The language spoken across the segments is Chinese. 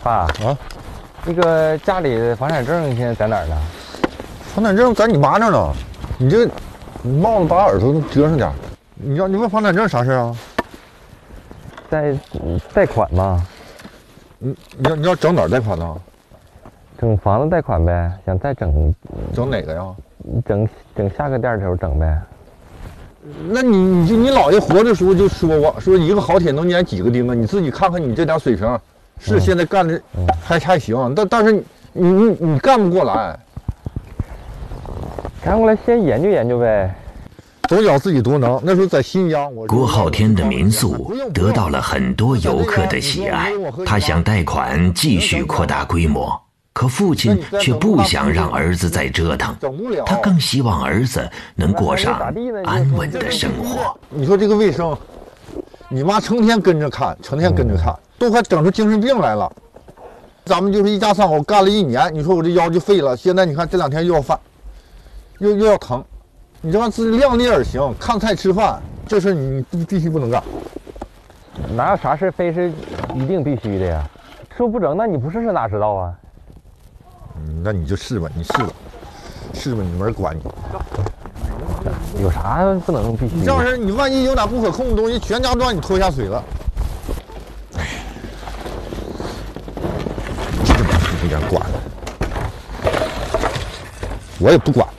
爸啊，那个家里的房产证现在在哪儿呢？ 房产证在你妈那儿呢。你这帽子把耳朵遮上点。你问房产证啥事啊？ 贷款吗？ 你要整哪儿贷款呢？ 整房子贷款呗，想再整哪个呀？ 整下个店头整呗。 那你姥爷活的时候就说过，说一个好铁能粘几个钉啊？你自己看看你这点水平，是现在干的还行，但是你干不过来。 干过来先研究研究呗。 都讲自己多能，那时候在新疆， 郭浩天的民宿得到了很多游客的喜爱，他想贷款继续扩大规模，可父亲却不想让儿子再折腾，他更希望儿子能过上安稳的生活。 你说这个卫生，你妈成天跟着看，都快整出精神病来了。咱们就是一家三口干了1年，你说我这腰就废了，现在你看这2天又要犯，又要疼。你这玩意自量力而行，看菜吃饭，这事你必须不能干。 哪有啥事非是一定必须的呀？说不整，那你不试试哪知道啊？ 那你就试吧，你试吧，你没人管你。 有啥不能必须？ 你这玩意儿，你万一有点不可控的东西，全家都让你拖下水了。哎，这把有点管了，我也不管。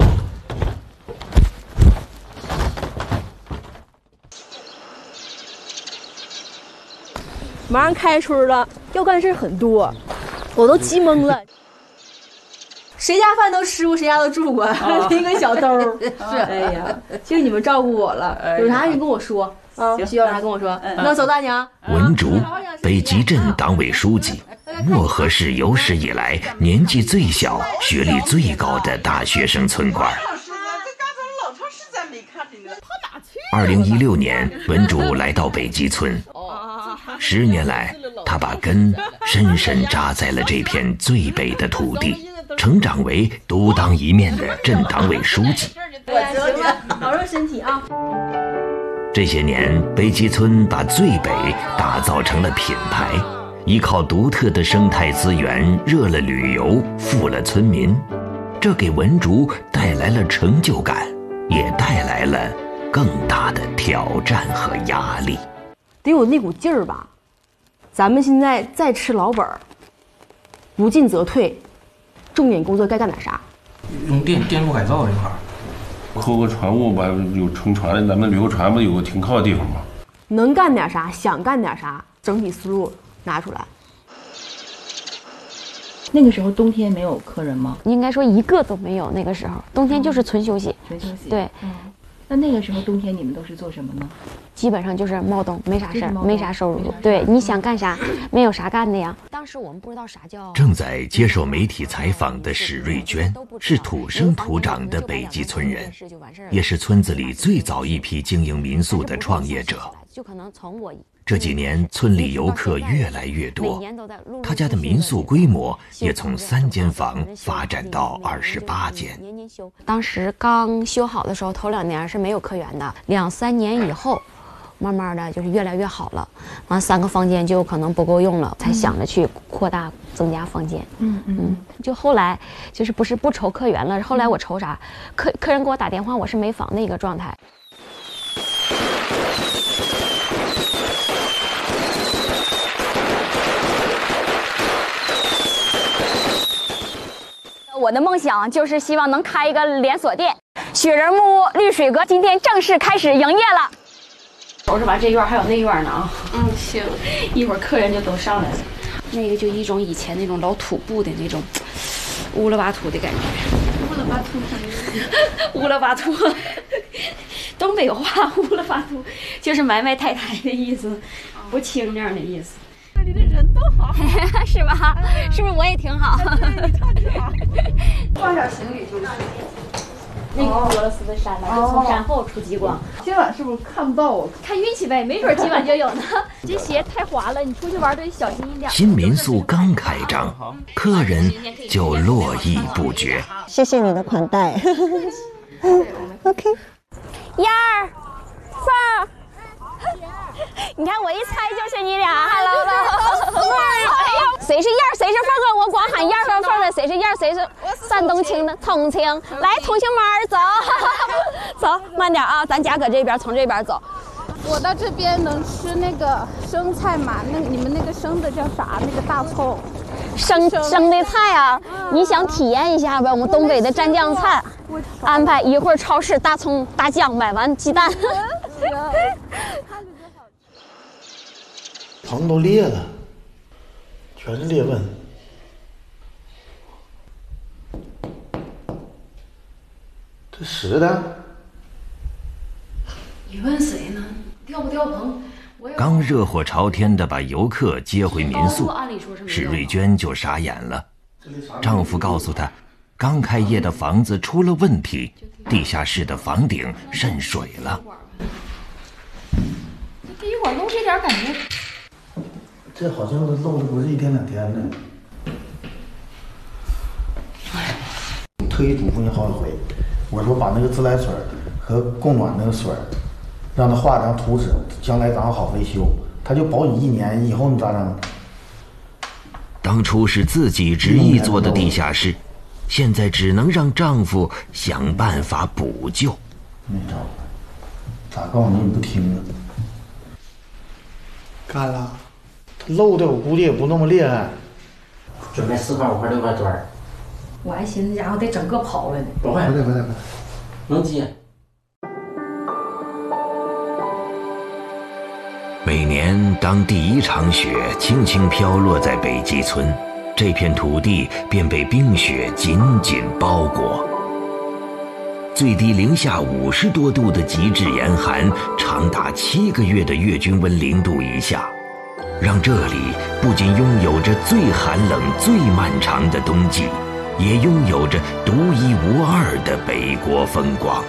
马上开春了，要干的事很多，我都急懵了。谁家饭都吃过，谁家都住过，拎个小兜。是，哎呀，谢谢你们照顾我了。有啥你跟我说啊，需要啥跟我说。那走，大娘。 文竹，北极镇党委书记，漠河市有史以来年纪最小、学历最高的大学生村官。2016年，文竹来到北极村。10年来，他把根深深扎在了这片最北的土地，成长为独当一面的镇党委书记。 行了，保重身体啊！ 这些年，北极村把最北打造成了品牌，依靠独特的生态资源，热了旅游，富了村民。这给文竹带来了成就感，也带来了更大的挑战和压力。 得有那股劲儿吧。咱们现在再吃老本儿，不进则退，重点工作该干点啥？ 用电路改造这块儿， 扣个船务吧，有乘船的，咱们旅游船不有个停靠的地方吗？ 能干点啥，想干点啥，整体思路拿出来。 那个时候冬天没有客人吗？ 应该说一个都没有，那个时候冬天就是纯休息。 纯休息。 对。 那个时候冬天你们都是做什么呢？ 基本上就是猫冬，没啥事儿，没啥收入。对，你想干啥，没有啥干的呀。当时我们不知道啥叫。 正在接受媒体采访的史瑞娟是土生土长的北极村人，也是村子里最早一批经营民宿的创业者。 就可能从我这几年，村里游客越来越多，他家的民宿规模也从3间房发展到28间。 当时刚修好的时候，头2年是没有客源的，2、3年以后，慢慢的就是越来越好了。完3个房间就可能不够用了，才想着去扩大增加房间。就后来就是不愁客源了，后来我愁啥？客人给我打电话，我是没房的一个状态。 我的梦想就是希望能开一个连锁店。雪人木屋绿水阁今天正式开始营业了。 收拾完这院还有那院呢啊。 行， 一会儿客人就都上来了。那个就一种以前那种老土布的那种乌了巴土的感觉。 乌了巴土什么意思？ 乌了巴土，东北话乌了巴土就是埋埋汰汰的意思，不清亮的意思。 这里的人都好，是吧？是不是我也挺好？对，你穿挺好。 放点行李就是。 那个俄罗斯的山了，就从山后出极光。 今晚是不是看不到我？ 看运气呗，没准今晚就有呢。这鞋太滑了，你出去玩得小心一点。 新民宿刚开张，客人就络绎不绝。 谢谢你的款待。OK。 1、2、3。你看我一猜就是你俩 ，Hello，哎呀。 谁是燕儿，谁是凤儿？我光喊燕儿和凤儿，谁是燕儿，谁是山东青的重庆？来，同学们走，走，慢点啊，咱家搁这边，从这边走。 我到这边能吃那个生菜吗？那你们那个生的叫啥？那个大葱。 生的菜啊，你想体验一下呗？我们东北的蘸酱菜，安排一会儿超市大葱大酱买完鸡蛋。 棚都裂了，全是裂纹。这实的？ 你问谁呢？掉不掉棚？ 刚热火朝天地把游客接回民宿，史瑞娟就傻眼了。丈夫告诉她，刚开业的房子出了问题，地下室的房顶渗水了。 这第一会儿漏这点感觉， 这好像是漏的不是一天两天的。特意嘱咐你好几回，我说把那个自来水和供暖那个水让他画张图纸，将来咱好维修。他就保你1年，以后你咋整？ 当初是自己执意做的地下室，现在只能让丈夫想办法补救。 没招，咋告诉你你不听啊？干了，漏的我估计也不那么厉害。 准备4块、5块、6块砖。 我还寻思家伙得整个刨了呢。 不会，能接。 每年当第一场雪轻轻飘落在北极村，这片土地便被冰雪紧紧包裹。最低零下50多度的极致严寒，长达7个月的月均温0度以下，让这里不仅拥有着最寒冷、最漫长的冬季，也拥有着独一无二的北国风光。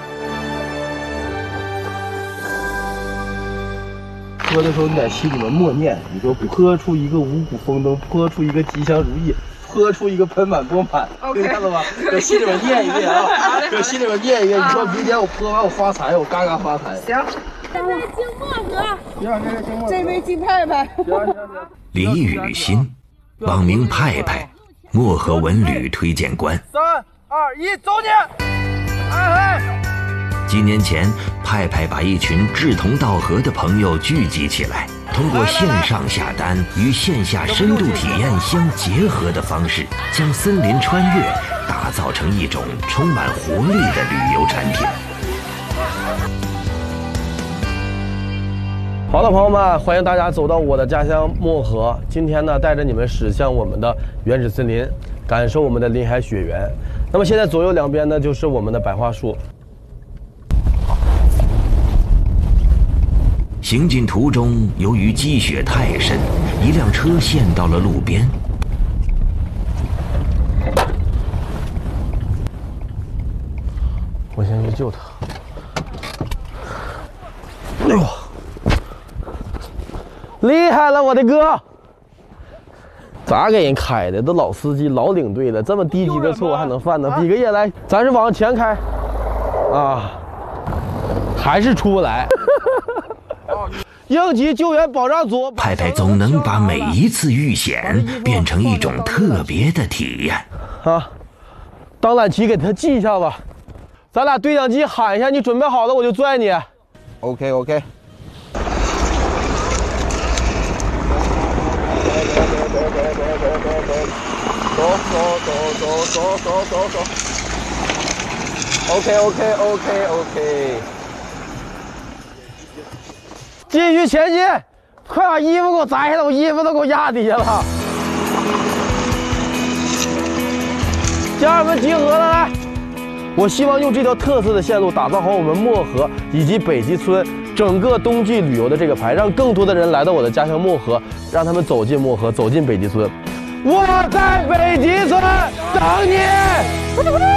喝的时候，你在心里面默念，你说泼出一个五谷丰登，泼出一个吉祥如意，泼出一个盆满钵满，听见了吗？搁心里面念一遍啊，搁心里面念一遍。你说明天我泼完我发财，我嘎嘎发财。 行，这位敬墨哥，这位敬派派。 李雨欣，网名派派，漠河文旅推荐官。 3、2、1，走你！哎。 几年前，派派把一群志同道合的朋友聚集起来，通过线上下单与线下深度体验相结合的方式，将森林穿越打造成一种充满活力的旅游产品。 好的，朋友们，欢迎大家走到我的家乡漠河。今天呢，带着你们驶向我们的原始森林，感受我们的林海雪原。那么现在左右两边呢，就是我们的百花树。 行进途中，由于积雪太深，一辆车陷到了路边。 我先去救他。哎呦，厉害了，我的哥！咋给人开的？都老司机、老领队了，这么低级的错误还能犯呢？比个耶来，咱是往前开，啊，还是出不来。应急救援保障组， 派派总能把每一次遇险变成一种特别的体验啊！当缆旗给他系一下吧，咱俩对讲机喊一下，你准备好了我就拽你。OK。走。OK。继续前进，快把衣服给我摘下来，我衣服都给我压底下了。家人们集合了，来！我希望用这条特色的线路打造好我们漠河以及北极村整个冬季旅游的这个牌，让更多的人来到我的家乡漠河，让他们走进漠河，走进北极村。我在北极村等你。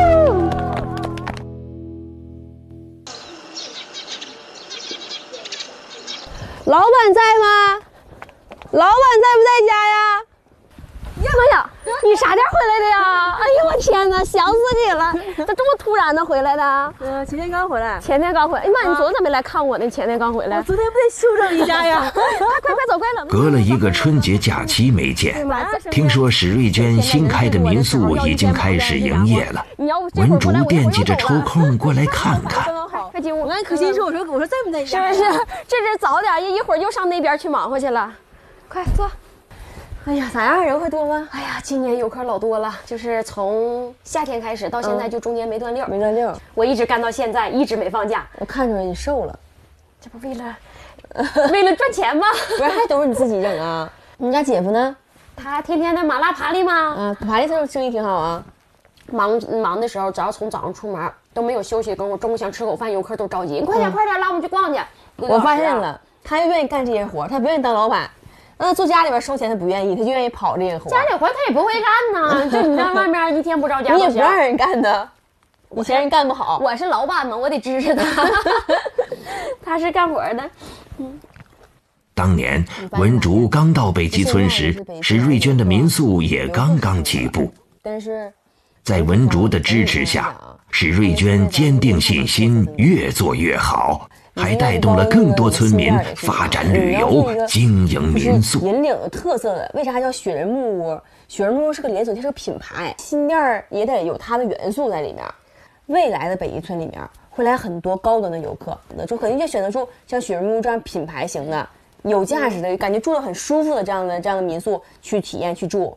老板在吗？老板在不在家呀？ 呀妈呀，你啥点回来的呀？哎呦我天哪，想死你了！咋这么突然的回来的？ 前天刚回来。 前天刚回来。哎妈，你昨天咋没来看我呢？前天刚回来。 我昨天不得休整一下呀？ 快走，快冷。 隔了一个春节假期没见，听说史瑞娟新开的民宿已经开始营业了。文竹惦记着抽空过来看看。 快进屋！ 我刚可心说，我说在不在家？ 是不是？这早点，一会儿又上那边去忙活去了。快坐。 哎呀，咋样？人会多吗？ 哎呀，今年游客老多了，就是从夏天开始到现在，就中间没断溜。 没断溜。 我一直干到现在，一直没放假。 我看出来你瘦了， 这不为了赚钱吗？ 不是，还都是你自己整啊？你家姐夫呢？ 他天天在麻辣爬犁吗？ 啊，爬犁他生意挺好啊。 忙的时候，只要从早上出门都没有休息，跟我中午想吃口饭，游客都着急，你快点拉我们去逛去。 我发现了，他又愿意干这些活，他不愿意当老板。那坐家里边收钱他不愿意，他就愿意跑这个活。 家里活他也不会干呐，就你在外面一天不着家。 你也不让人干的，以前人干不好。 我是老板嘛，我得支持他。他是干活的。 当年文竹刚到北极村时，史瑞娟的民宿也刚刚起步。 但是， 在文竹的支持下，史瑞娟坚定信心，越做越好。还带动了更多村民发展旅游、经营民宿。 引领有特色的，为啥叫雪人木屋？雪人木屋是个连锁，它是个品牌，新店也得有它的元素在里面。未来的北极村里面会来很多高端的游客，就肯定就选择出像雪人木屋这样品牌型的、有价值的、感觉住得很舒服的这样的民宿去体验去住。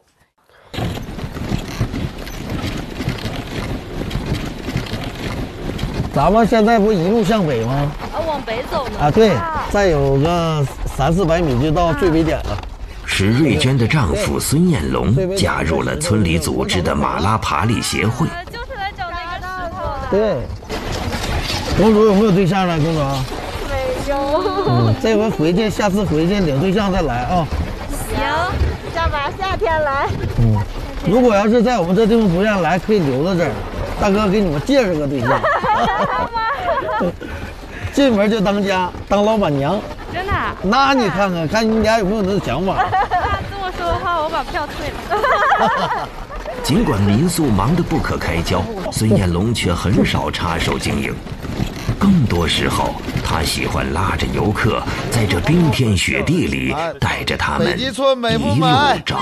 咱们现在不一路向北吗？ 往北走呢。 啊，对，再有个300-400米就到最北点了。 史瑞娟的丈夫孙彦龙加入了村里组织的马拉爬犁协会。 就是来找那个石头的。 对。公主有没有对象呢？公主？ 没有。 这回回去，下次回去领对象再来啊。 行，下把夏天来。 如果要是在我们这地方不愿意来，可以留在这儿。大哥给你们介绍个对象。进门就当家，当老板娘。 真的？ 那你看看你俩有没有那个想法？ 这么说的话，我把票退了。 尽管民宿忙得不可开交，孙彦龙却很少插手经营。更多时候，他喜欢拉着游客，在这冰天雪地里带着他们一路找。